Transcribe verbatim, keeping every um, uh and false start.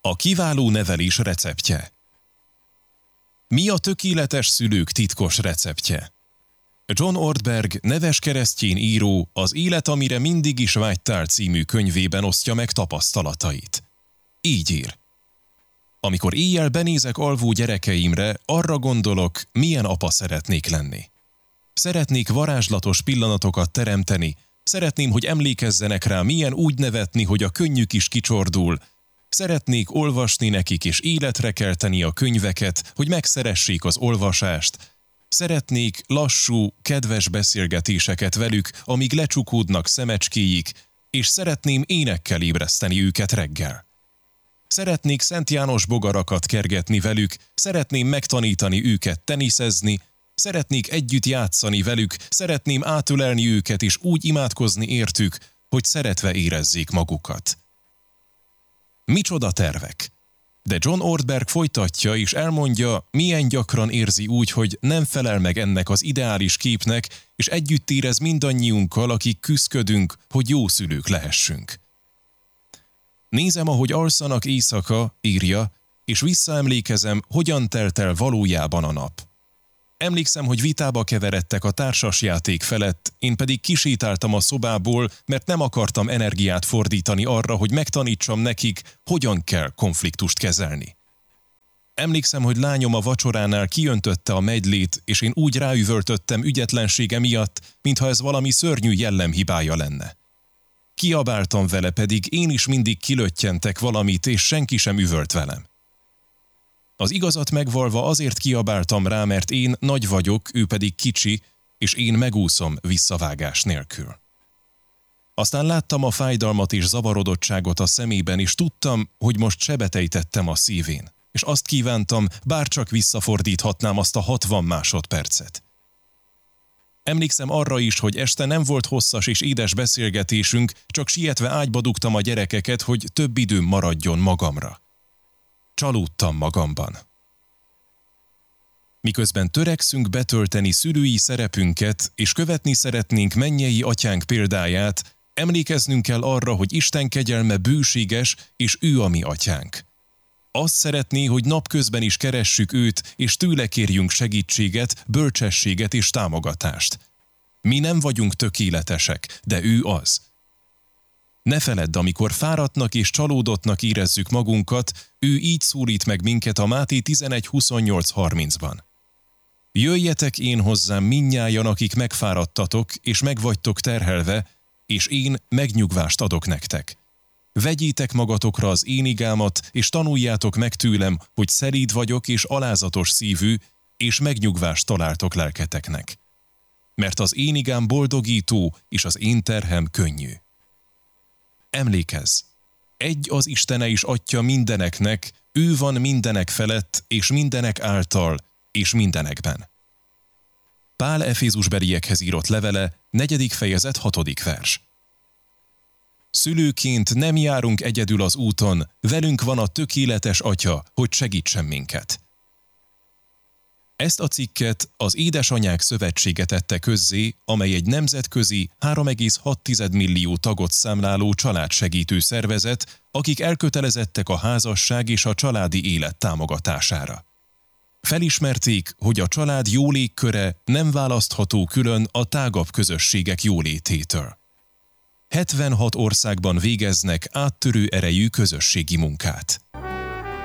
A kiváló nevelés receptje. Mi a tökéletes szülők titkos receptje? John Ortberg neves keresztjén író Az élet, amire mindig is vágytál című könyvében osztja meg tapasztalatait. Így ír. Amikor éjjel benézek alvó gyerekeimre, arra gondolok, milyen apa szeretnék lenni. Szeretnék varázslatos pillanatokat teremteni, szeretném, hogy emlékezzenek rá, milyen úgy nevetni, hogy a könnyük is kicsordul. Szeretnék olvasni nekik és életre kelteni a könyveket, hogy megszeressék az olvasást. Szeretnék lassú, kedves beszélgetéseket velük, amíg lecsukódnak szemecskéik, és szeretném énekkel ébreszteni őket reggel. Szeretnék Szent János bogarakat kergetni velük, szeretném megtanítani őket teniszezni, szeretnék együtt játszani velük, szeretném átölelni őket és úgy imádkozni értük, hogy szeretve érezzék magukat. Micsoda tervek! De John Ortberg folytatja és elmondja, milyen gyakran érzi úgy, hogy nem felel meg ennek az ideális képnek, és együtt érez mindannyiunkkal, akik küszködünk, hogy jó szülők lehessünk. Nézem, ahogy alszanak éjszaka, írja, és visszaemlékezem, hogyan telt el valójában a nap. Emlékszem, hogy vitába keveredtek a társasjáték felett, én pedig kisétáltam a szobából, mert nem akartam energiát fordítani arra, hogy megtanítsam nekik, hogyan kell konfliktust kezelni. Emlékszem, hogy lányom a vacsoránál kiöntötte a megylét, és én úgy ráüvöltöttem ügyetlensége miatt, mintha ez valami szörnyű jellemhibája lenne. Kiabáltam vele, pedig én is mindig kilöttyentek valamit, és senki sem üvölt velem. Az igazat megvalva azért kiabáltam rá, mert én nagy vagyok, ő pedig kicsi, és én megúszom visszavágás nélkül. Aztán láttam a fájdalmat és zavarodottságot a szemében, és tudtam, hogy most sebet ejtettem a szívén, és azt kívántam, bárcsak visszafordíthatnám azt a hatvan másodpercet. Emlékszem arra is, hogy este nem volt hosszas és édes beszélgetésünk, csak sietve ágyba dugtam a gyerekeket, hogy több időm maradjon magamra. Csalódtam magamban. Miközben törekszünk betölteni szülői szerepünket, és követni szeretnénk mennyei atyánk példáját, emlékeznünk kell arra, hogy Isten kegyelme bőséges, és ő a mi atyánk. Azt szeretné, hogy napközben is keressük őt, és tőle kérjünk segítséget, bölcsességet és támogatást. Mi nem vagyunk tökéletesek, de ő az. Ne feledd, amikor fáradtnak és csalódottnak érezzük magunkat, ő így szólít meg minket a Máté tizenegy huszonnyolc harmincban. Jöjjetek én hozzám mindnyájan, akik megfáradtatok, és megvagytok terhelve, és én megnyugvást adok nektek. Vegyétek magatokra az én igámat, és tanuljátok meg tőlem, hogy szelíd vagyok és alázatos szívű, és megnyugvást találtok lelketeknek. Mert az én igám boldogító, és az én terhem könnyű. Emlékezz! Egy az Istene is Atya mindeneknek, ő van mindenek felett, és mindenek által, és mindenekben. Pál Efézusbeliekhez írott levele, negyedik fejezet, hatodik vers. Szülőként nem járunk egyedül az úton, velünk van a tökéletes Atya, hogy segítsen minket. Ezt a cikket az Édesanyák Szövetsége tette közzé, amely egy nemzetközi három egész hat millió tagot számláló családsegítő szervezet, akik elkötelezettek a házasság és a családi élet támogatására. Felismerték, hogy a család jó légköre nem választható külön a tágabb közösségek jólététől. hetvenhat országban végeznek áttörő erejű közösségi munkát.